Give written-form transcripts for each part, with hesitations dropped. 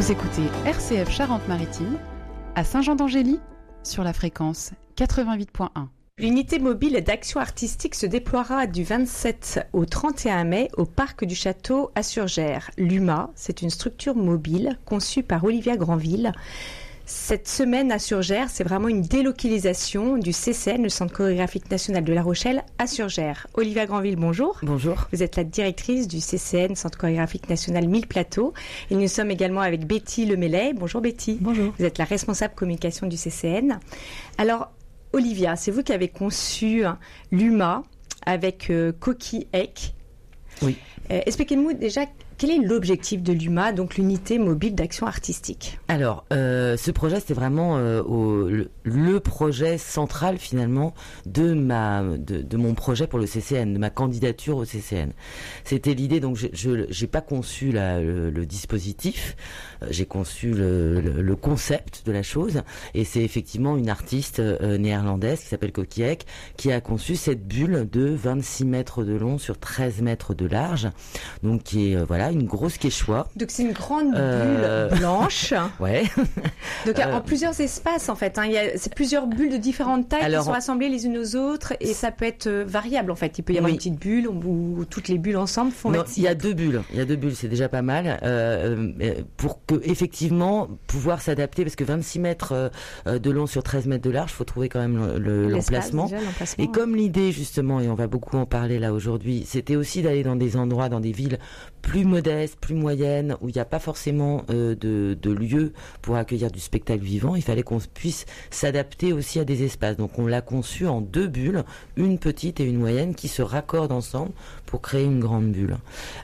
Vous écoutez RCF Charente-Maritime à Saint-Jean-d'Angély sur la fréquence 88.1. L'unité mobile d'action artistique se déploiera du 27 au 31 mai au parc du château à Surgères. L'UMA, c'est une structure mobile conçue par Olivia Granville. Cette semaine à Surgères, c'est vraiment une délocalisation du CCN, le Centre chorégraphique national de La Rochelle, à Surgères. Olivia Granville, bonjour. Bonjour. Vous êtes la directrice du CCN, Centre chorégraphique national Mille Plateaux. Et nous sommes également avec Betty Lemellet. Bonjour Betty. Bonjour. Vous êtes la responsable communication du CCN. Alors, Olivia, c'est vous qui avez conçu l'UMA avec Coquille Eck. Oui. Expliquez-nous déjà quel est l'objectif de l'UMA, donc l'unité mobile d'action artistique. Alors, ce projet, c'était vraiment le projet central finalement de mon projet pour le CCN, de ma candidature au CCN. C'était l'idée, donc j'ai pas conçu le dispositif, j'ai conçu le concept de la chose, et c'est effectivement une artiste néerlandaise qui s'appelle Coquille Eck qui a conçu cette bulle de 26 mètres de long sur 13 mètres de large, donc qui est une grosse quechua. Donc c'est une grande bulle blanche. Ouais. Donc en plusieurs espaces en fait. C'est plusieurs bulles de différentes tailles qui sont assemblées les unes aux autres et ça peut être variable en fait. Il peut y avoir une petite bulle où toutes les bulles ensemble font. Non, il y a deux bulles. Il y a deux bulles, c'est déjà pas mal pour que effectivement pouvoir s'adapter parce que 26 mètres de long sur 13 mètres de large, faut trouver quand même l'emplacement. Et comme l'idée justement, et on va beaucoup en parler là aujourd'hui, c'était aussi d'aller dans des endroits, dans des villes plus modestes, plus moyennes, où il n'y a pas forcément de lieux pour accueillir du spectacle vivant. Il fallait qu'on puisse s'adapter aussi à des espaces. Donc on l'a conçu en deux bulles, une petite et une moyenne, qui se raccordent ensemble pour créer une grande bulle.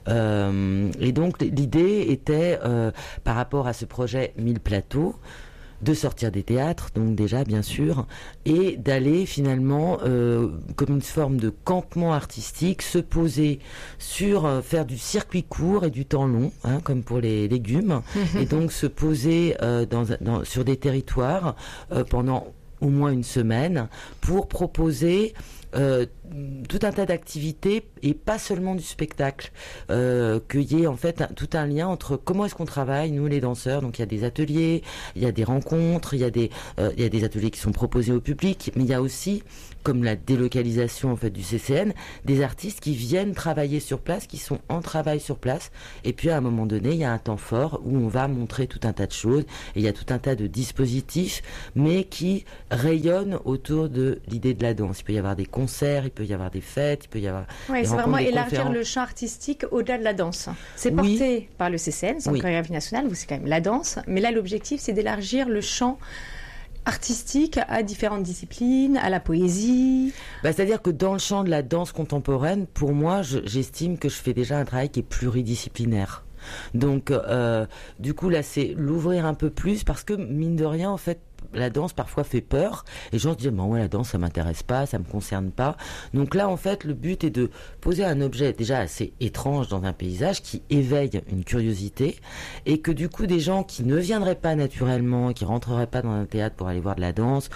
Et donc l'idée était, par rapport à ce projet Mille Plateaux, de sortir des théâtres, donc déjà bien sûr, et d'aller finalement comme une forme de campement artistique, se poser sur faire du circuit court et du temps long, comme pour les légumes, et donc se poser sur des territoires pendant au moins une semaine pour proposer tout un tas d'activités et pas seulement du spectacle, qu'il y ait en fait tout un lien entre comment est-ce qu'on travaille nous les danseurs. Donc il y a des ateliers, il y a des rencontres, il y a des ateliers qui sont proposés au public, mais il y a aussi, comme la délocalisation en fait du CCN, des artistes qui viennent travailler sur place, qui sont en travail sur place, et puis à un moment donné il y a un temps fort où on va montrer tout un tas de choses et il y a tout un tas de dispositifs mais qui rayonnent autour de l'idée de la danse. Il peut y avoir des concerts, il peut y avoir des fêtes, il peut y avoir c'est vraiment élargir le champ artistique au-delà de la danse. C'est porté par le CCN, Centre chorégraphique national, où c'est quand même la danse, mais là l'objectif c'est d'élargir le champ artistique à différentes disciplines, à la poésie. C'est-à-dire que dans le champ de la danse contemporaine, pour moi, j'estime que je fais déjà un travail qui est pluridisciplinaire. Donc, du coup, là, c'est l'ouvrir un peu plus parce que, mine de rien, en fait, la danse parfois fait peur et les gens se disent la danse ça m'intéresse pas, ça me concerne pas. Donc là en fait le but est de poser un objet déjà assez étrange dans un paysage qui éveille une curiosité et que du coup des gens qui ne viendraient pas naturellement, qui rentreraient pas dans un théâtre pour aller voir de la danse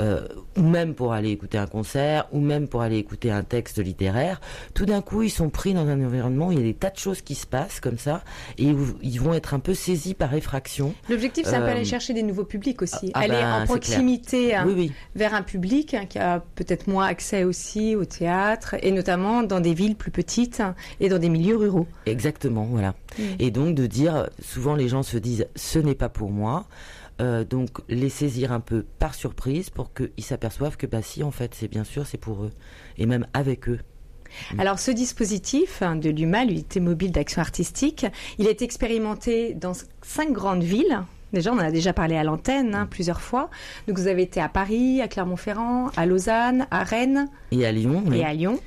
ou même pour aller écouter un concert ou même pour aller écouter un texte littéraire, tout d'un coup ils sont pris dans un environnement où il y a des tas de choses qui se passent comme ça et où ils vont être un peu saisis par effraction. L'objectif c'est un peu aller chercher des nouveaux publics aussi, aller en proximité vers un public qui a peut-être moins accès aussi au théâtre et notamment dans des villes plus petites et dans des milieux ruraux. Exactement, voilà. Et donc de dire, souvent les gens se disent ce n'est pas pour moi, donc les saisir un peu par surprise pour qu'ils s'aperçoivent que si en fait c'est bien sûr c'est pour eux et même avec eux. Alors ce dispositif de l'UMA, l'unité mobile d'action artistique, il est expérimenté dans 5 grandes villes. Déjà, on en a déjà parlé à l'antenne plusieurs fois. Donc, vous avez été à Paris, à Clermont-Ferrand, à Lausanne, à Rennes. Et à Lyon. Et à Lyon.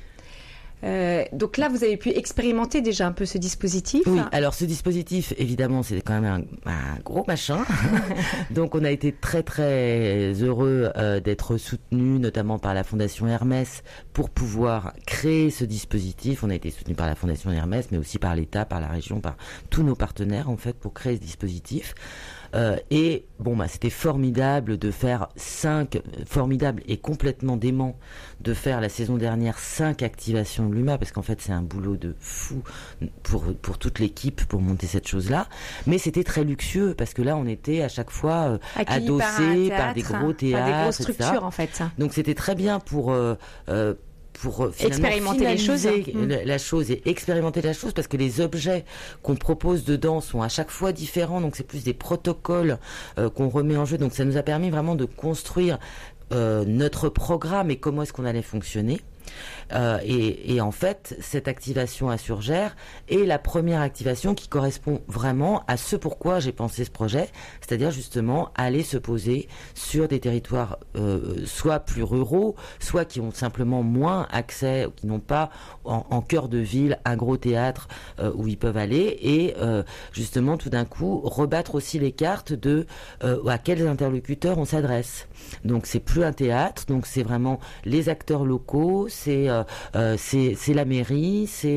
Donc là, vous avez pu expérimenter déjà un peu ce dispositif. Oui, alors ce dispositif, évidemment, c'est quand même un gros machin. Donc on a été très très heureux d'être soutenus, notamment par la Fondation Hermès, pour pouvoir créer ce dispositif. On a été soutenus par la Fondation Hermès, mais aussi par l'État, par la région, par tous nos partenaires, en fait, pour créer ce dispositif. Et bon, c'était formidable de faire formidable et complètement dément de faire la saison dernière 5 activations de l'UMA, parce qu'en fait c'est un boulot de fou pour toute l'équipe pour monter cette chose-là. Mais c'était très luxueux, parce que là on était à chaque fois adossés par des gros théâtres, par des grosses structures, etc. En fait. Donc c'était très bien pour expérimenter les choses, la chose et expérimenter la chose, parce que les objets qu'on propose dedans sont à chaque fois différents, donc c'est plus des protocoles qu'on remet en jeu. Donc ça nous a permis vraiment de construire notre programme et comment est-ce qu'on allait fonctionner. Et en fait, cette activation à Surgères est la première activation qui correspond vraiment à ce pourquoi j'ai pensé ce projet, c'est-à-dire justement aller se poser sur des territoires soit plus ruraux, soit qui ont simplement moins accès, qui n'ont pas en cœur de ville un gros théâtre où ils peuvent aller, et justement tout d'un coup rebattre aussi les cartes de à quels interlocuteurs on s'adresse. Donc c'est plus un théâtre, donc c'est vraiment les acteurs locaux, c'est la mairie, c'est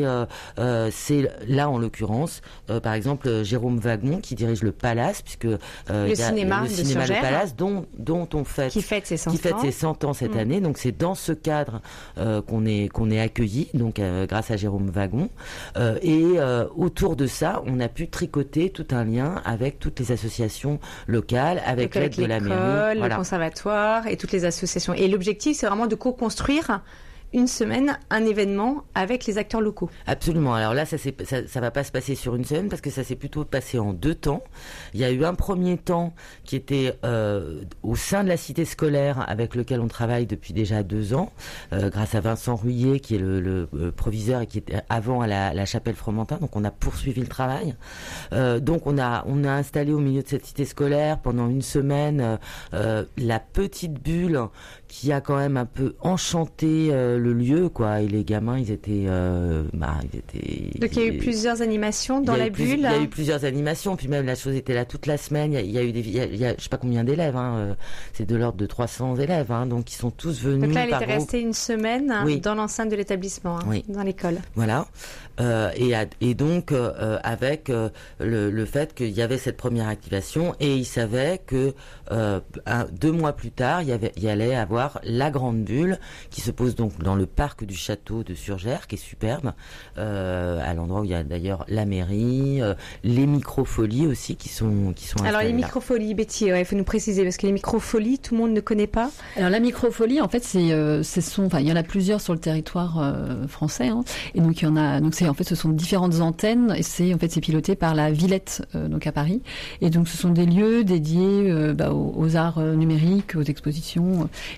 là en l'occurrence par exemple Jérôme Wagon qui dirige le Palace, puisque le cinéma le Palace dont on fête qui fête ses 100 ans cette année. Donc c'est dans ce cadre qu'on est accueilli, donc grâce à Jérôme Wagon, et autour de ça on a pu tricoter tout un lien avec toutes les associations locales, avec l'aide de la mairie, le conservatoire et toutes les associations. Et l'objectif, c'est vraiment de co-construire une semaine, un événement avec les acteurs locaux. Absolument. Alors là, ça va pas se passer sur une semaine, parce que ça s'est plutôt passé en 2 temps. Il y a eu un premier temps qui était au sein de la cité scolaire, avec lequel on travaille depuis déjà 2 ans, grâce à Vincent Ruyer, qui est le proviseur et qui était avant à la Chapelle Fromentin. Donc on a poursuivi le travail. Donc on a installé au milieu de cette cité scolaire pendant une semaine la petite bulle qui a quand même un peu enchanté le lieu, quoi. Et les gamins, ils étaient. Donc il y a eu plusieurs animations dans la bulle. Il y a eu plusieurs animations, puis même la chose était là toute la semaine. Il y a eu je sais pas combien d'élèves. C'est de l'ordre de 300 élèves, donc ils sont tous venus. Donc là, elle était restée une semaine dans l'enceinte de l'établissement, dans l'école. Voilà. Et donc avec le fait qu'il y avait cette première activation, et ils savaient que 2 mois plus tard, il y allait avoir la grande bulle qui se pose donc dans le parc du château de Surgères, qui est superbe, à l'endroit où il y a d'ailleurs la mairie, les microfolies aussi qui sont Alors les microfolies, Betty, il faut nous préciser, parce que les microfolies, tout le monde ne connaît pas. Alors la microfolie, en fait, il y en a plusieurs sur le territoire français, et donc ce sont différentes antennes, et c'est piloté par la Villette, donc à Paris, et donc ce sont des lieux dédiés aux arts numériques, aux expositions.